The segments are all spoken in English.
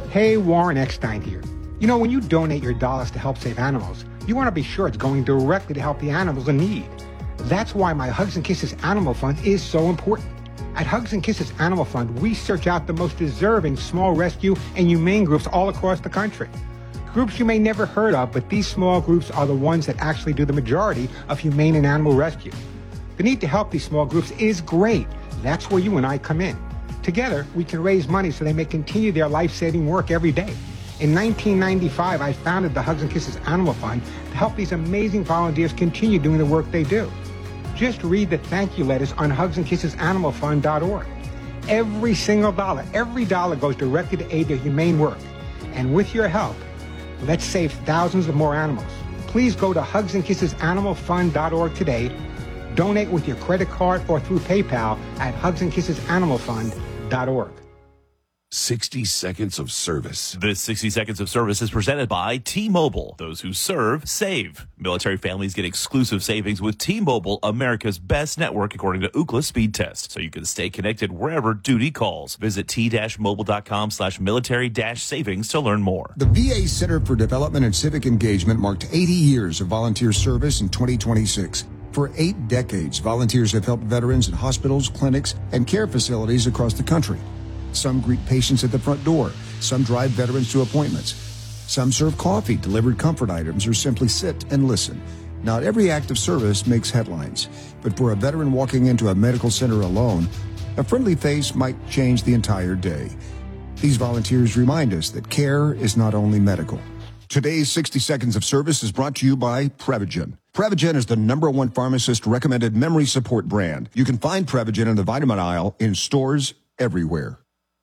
Hey, Warren Eckstein here. You know, when you donate your dollars to help save animals, you want to be sure it's going directly to help the animals in need. That's why my Hugs and Kisses Animal Fund is so important. At Hugs and Kisses Animal Fund, we search out the most deserving small rescue and humane groups all across the country. Groups you may never heard of, but these small groups are the ones that actually do the majority of humane and animal rescue. The need to help these small groups is great. That's where you and I come in. Together, we can raise money so they may continue their life-saving work every day. In 1995, I founded the Hugs and Kisses Animal Fund to help these amazing volunteers continue doing the work they do. Just read the thank you letters on hugsandskissesanimalfund.org. Every single dollar, every dollar goes directly to aid their humane work. And with your help, let's save thousands of more animals. Please go to hugsandskissesanimalfund.org today. Donate with your credit card or through PayPal at hugsandskissesanimalfund.org. 60 seconds of service. This 60 seconds of service is presented by T-Mobile. Those who serve, save. Military families get exclusive savings with T-Mobile, America's best network according to Ookla speed test. So you can stay connected wherever duty calls. Visit t-mobile.com/military-savings to learn more. The VA Center for Development and Civic Engagement marked 80 years of volunteer service in 2026. For 8 decades, volunteers have helped veterans in hospitals, clinics, and care facilities across the country. Some greet patients at the front door. Some drive veterans to appointments. Some serve coffee, deliver comfort items, or simply sit and listen. Not every act of service makes headlines, but for a veteran walking into a medical center alone, a friendly face might change the entire day. These volunteers remind us that care is not only medical. Today's 60 Seconds of Service is brought to you by Prevagen. Prevagen is the #1 pharmacist-recommended memory support brand. You can find Prevagen in the vitamin aisle in stores everywhere.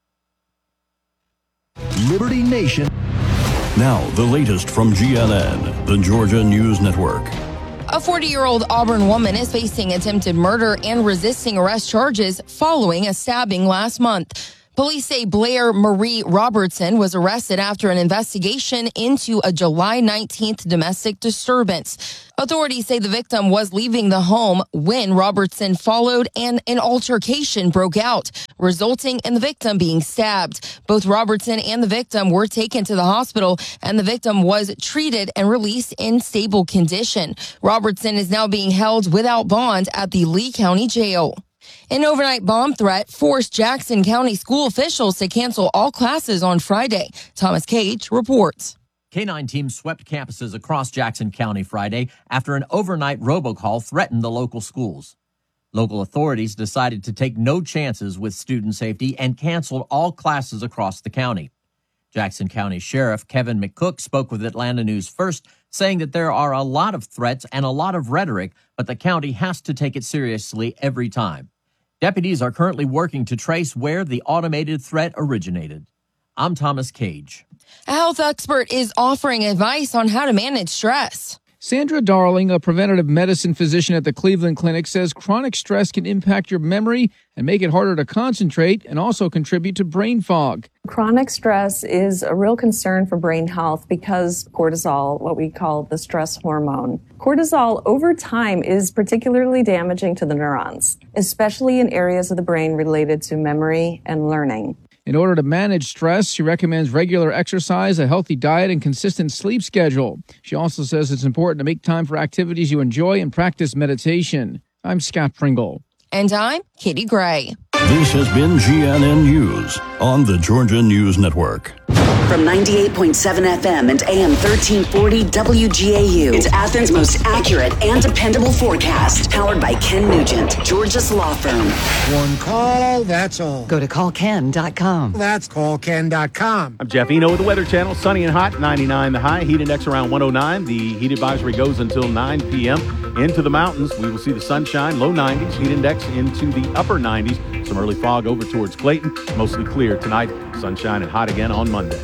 Liberty Nation. Now, the latest from GNN, the Georgia News Network. A 40-year-old Auburn woman is facing attempted murder and resisting arrest charges following a stabbing last month. Police say Blair Marie Robertson was arrested after an investigation into a July 19th domestic disturbance. Authorities say the victim was leaving the home when Robertson followed and an altercation broke out, resulting in the victim being stabbed. Both Robertson and the victim were taken to the hospital, and the victim was treated and released in stable condition. Robertson is now being held without bond at the Lee County Jail. An overnight bomb threat forced Jackson County school officials to cancel all classes on Friday. Thomas Cage reports. K-9 teams swept campuses across Jackson County Friday after an overnight robocall threatened the local schools. Local authorities decided to take no chances with student safety and canceled all classes across the county. Jackson County Sheriff Kevin McCook spoke with Atlanta News First, saying that there are a lot of threats and a lot of rhetoric, but the county has to take it seriously every time. Deputies are currently working to trace where the automated threat originated. I'm Thomas Cage. A health expert is offering advice on how to manage stress. Sandra Darling, a preventative medicine physician at the Cleveland Clinic, says chronic stress can impact your memory and make it harder to concentrate and also contribute to brain fog. Chronic stress is a real concern for brain health because cortisol, what we call the stress hormone. Cortisol over time is particularly damaging to the neurons, especially in areas of the brain related to memory and learning. In order to manage stress, she recommends regular exercise, a healthy diet, and consistent sleep schedule. She also says it's important to make time for activities you enjoy and practice meditation. I'm Scott Pringle. And I'm Katie Gray. This has been GNN News on the Georgia News Network. From 98.7 FM and AM 1340 WGAU, it's Athens' most accurate and dependable forecast. Powered by Ken Nugent, Georgia's law firm. One call, that's all. Go to callken.com. That's callken.com. I'm Jeff Eno with the Weather Channel. Sunny and hot, 99 the high. Heat index around 109. The heat advisory goes until 9 p.m. Into the mountains, we will see the sunshine, low 90s. Heat index into the upper 90s. Some early fog over towards Clayton. Mostly clear tonight. Sunshine and hot again on Monday.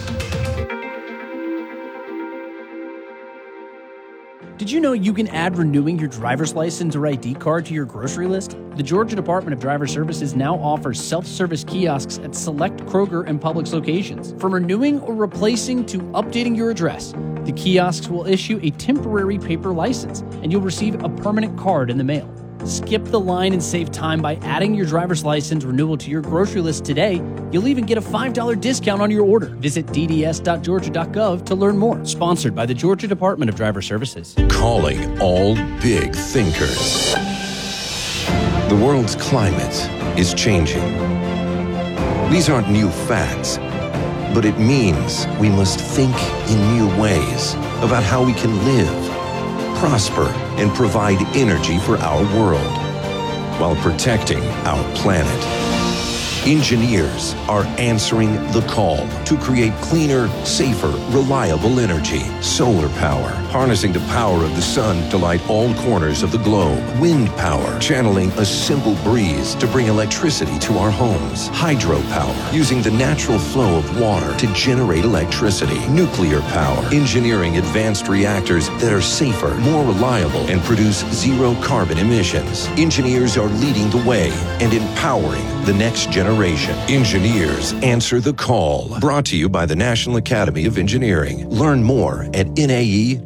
Did you know you can add renewing your driver's license or ID card to your grocery list? The Georgia Department of Driver Services now offers self-service kiosks at select Kroger and Publix locations. From renewing or replacing to updating your address, the kiosks will issue a temporary paper license, and you'll receive a permanent card in the mail. Skip the line and save time by adding your driver's license renewal to your grocery list today. You'll even get a $5 discount on your order. Visit dds.georgia.gov to learn more. Sponsored by the Georgia Department of Driver Services. Calling all big thinkers. The world's climate is changing. These aren't new facts, but it means we must think in new ways about how we can live, prosper, and provide energy for our world while protecting our planet. Engineers are answering the call to create cleaner, safer, reliable energy. Solar power, harnessing the power of the sun to light all corners of the globe. Wind power, channeling a simple breeze to bring electricity to our homes. Hydropower, using the natural flow of water to generate electricity. Nuclear power, engineering advanced reactors that are safer, more reliable, and produce zero carbon emissions. Engineers are leading the way and empowering the next generation. Engineers answer the call. Brought to you by the National Academy of Engineering. Learn more at nae.edu.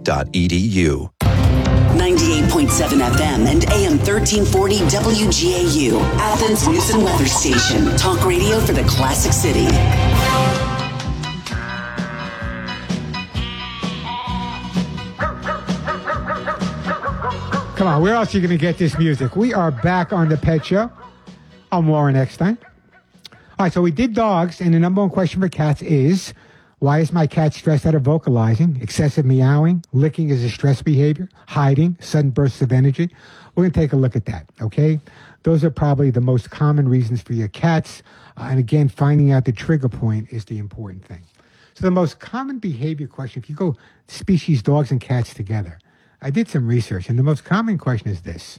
98.7 FM and AM 1340 WGAU. Athens News and Weather Station. Talk radio for the Classic City. Come on, where else are you going to get this music? We are back on The Pet Show. I'm Warren Eckstein. All right, so we did dogs, and the number one question for cats is, why is my cat stressed out of vocalizing? Excessive meowing, licking is a stress behavior, hiding, sudden bursts of energy. We're going to take a look at that, okay? Those are probably the most common reasons for your cats. And again, finding out the trigger point is the important thing. So the most common behavior question, if you go species dogs and cats together, I did some research, and the most common question is this.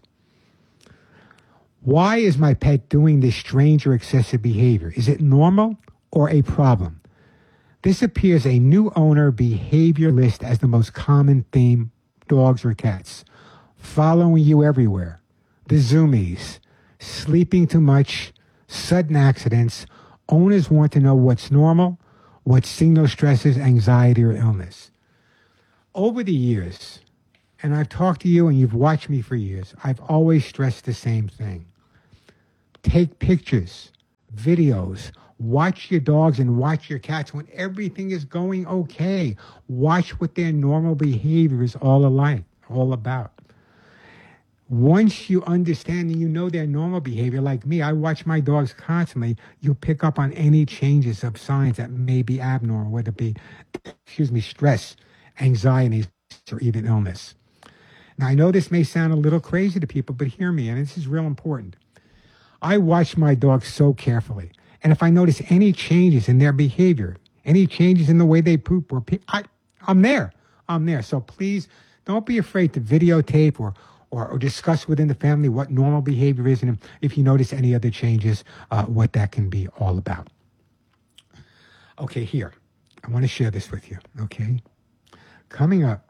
Why is my pet doing this strange or excessive behavior? Is it normal or a problem? This appears a new owner behavior list as the most common theme, dogs or cats. Following you everywhere, the zoomies, sleeping too much, sudden accidents. Owners want to know what's normal, what signal stresses, anxiety, or illness. Over the years, and I've talked to you and you've watched me for years, I've always stressed the same thing. Take pictures, videos, watch your dogs and watch your cats when everything is going okay. Watch what their normal behavior is all about. Once you understand and you know their normal behavior, like me, I watch my dogs constantly, you'll pick up on any changes of signs that may be abnormal, whether it be, stress, anxiety, or even illness. Now, I know this may sound a little crazy to people, but hear me, and this is real important. I watch my dogs so carefully. And if I notice any changes in their behavior, any changes in the way they poop or pee, I'm there. So please don't be afraid to videotape or discuss within the family what normal behavior is, and if you notice any other changes, what that can be all about. Okay, here. I want to share this with you, okay? Coming up,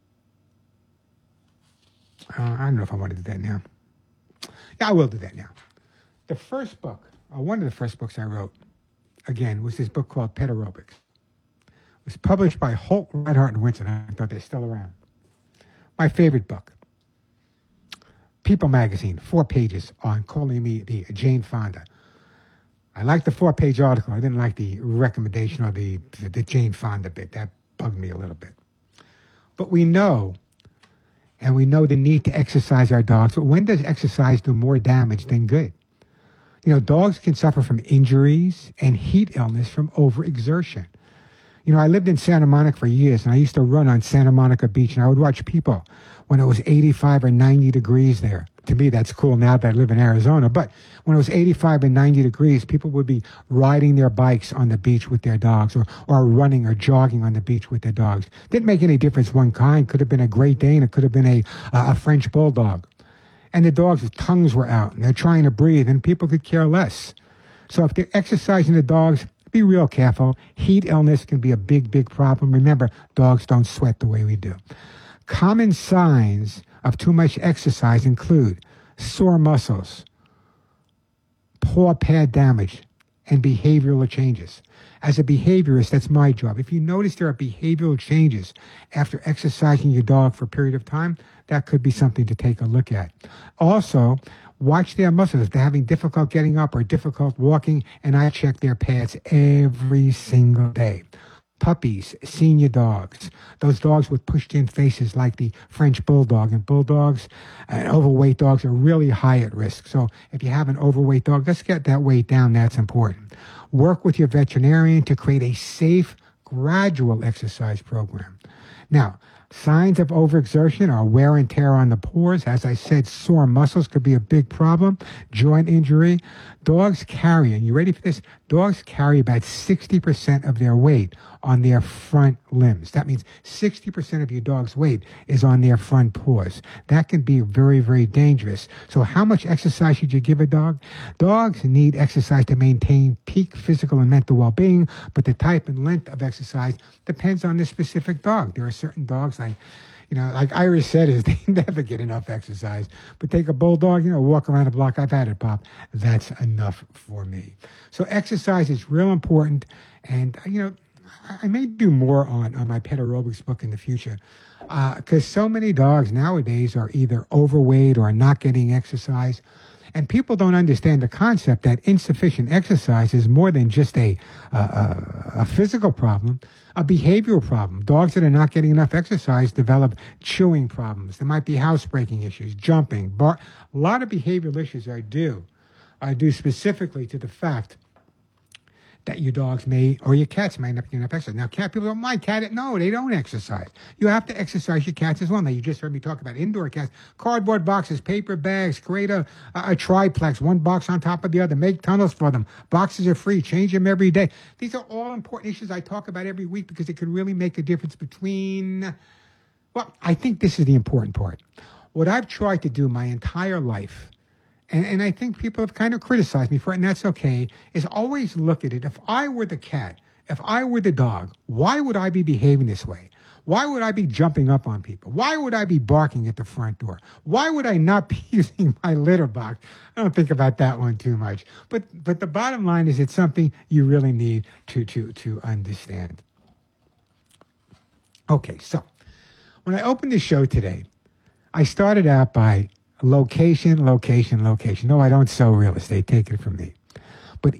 I don't know if I want to do that now. Yeah, I will do that now. The first book, one of the first books I wrote, again, was this book called Pet Aerobics. It was published by Holt, Reinhardt, and Winston. I thought they're still around. My favorite book. People magazine, 4 pages on calling me the Jane Fonda. I liked the 4-page article. I didn't like the recommendation or the Jane Fonda bit. That bugged me a little bit. But we know the need to exercise our dogs. But when does exercise do more damage than good? Dogs can suffer from injuries and heat illness from overexertion. I lived in Santa Monica for years, and I used to run on Santa Monica Beach, and I would watch people when it was 85 or 90 degrees there. To me, that's cool now that I live in Arizona. But when it was 85 and 90 degrees, people would be riding their bikes on the beach with their dogs or running or jogging on the beach with their dogs. Didn't make any difference one kind. Could have been a Great Dane. It could have been a French Bulldog. And the dogs' tongues were out, and they're trying to breathe, and people could care less. So if they're exercising the dogs, be real careful. Heat illness can be a big, big problem. Remember, dogs don't sweat the way we do. Common signs of too much exercise include sore muscles, paw pad damage, and behavioral changes. As a behaviorist, that's my job. If you notice there are behavioral changes after exercising your dog for a period of time, that could be something to take a look at. Also, watch their muscles. If they're having difficult getting up or difficult walking, and I check their pads every single day. Puppies, senior dogs, those dogs with pushed-in faces like the French Bulldog. And bulldogs and overweight dogs are really high at risk. So if you have an overweight dog, let's get that weight down. That's important. Work with your veterinarian to create a safe, gradual exercise program. Now, signs of overexertion are wear and tear on the pores. As I said, sore muscles could be a big problem. Joint injury. Dogs carry, and you ready for this? Dogs carry about 60% of their weight on their front limbs. That means 60% of your dog's weight is on their front paws. That can be very, very dangerous. So how much exercise should you give a dog? Dogs need exercise to maintain peak physical and mental well-being, but the type and length of exercise depends on the specific dog. There are certain dogs like Irish setters, they never get enough exercise. But take a bulldog, walk around the block. I've had it, Pop. That's enough for me. So exercise is real important. And, I may do more on my pet aerobics book in the future because so many dogs nowadays are either overweight or not getting exercise. And people don't understand the concept that insufficient exercise is more than just a physical problem, a behavioral problem. Dogs that are not getting enough exercise develop chewing problems. There might be housebreaking issues, jumping. A lot of behavioral issues are due specifically to the fact that your dogs may, or your cats may not get enough exercise. Now, people don't mind cat. No, they don't exercise. You have to exercise your cats as well. Now, you just heard me talk about indoor cats. Cardboard boxes, paper bags, create a triplex, one box on top of the other. Make tunnels for them. Boxes are free. Change them every day. These are all important issues I talk about every week because it could really make a difference between, I think this is the important part. What I've tried to do my entire life, and I think people have kind of criticized me for it, and that's okay, is always look at it. If I were the cat, if I were the dog, why would I be behaving this way? Why would I be jumping up on people? Why would I be barking at the front door? Why would I not be using my litter box? I don't think about that one too much. But the bottom line is it's something you really need to understand. Okay, so when I opened the show today, I started out by location. No, I don't sell real estate. Take it from me.